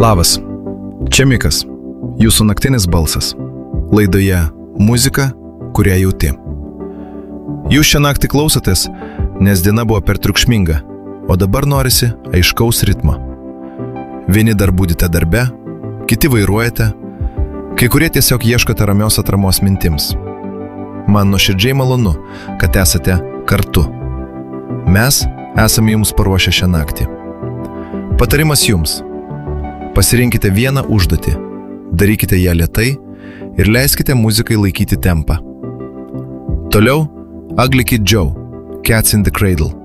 Labas, čia Mikas, jūsų naktinis balsas. Laidoje muzika, kurią jauti. Jūs šią naktį klausotės, nes diena buvo per triukšminga, o dabar norisi aiškaus ritmo. Vieni dar būdite darbe, kiti vairuojate, kai kurie tiesiog ieškote ramios atramos mintims. Man nuoširdžiai malonu, kad esate kartu. Mes esame jums paruošę šią naktį. Patarimas jums. Pasirinkite vieną užduotį, darykite ją lėtai ir leiskite muzikai laikyti tempą. Toliau Ugly Kid Joe, Cats in the Cradle.